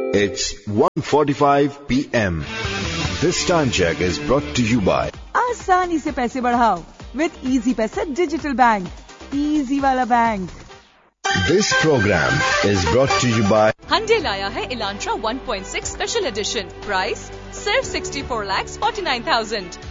It's 1:45 p.m. This time check is brought to you by आसानी से पैसे बढ़ाओ with Easy Paisa Digital Bank. Easy वाला bank. This program is brought to you by Hyundai लाया है Elantra 1.6 special edition. Price सिर्फ 64,49,000.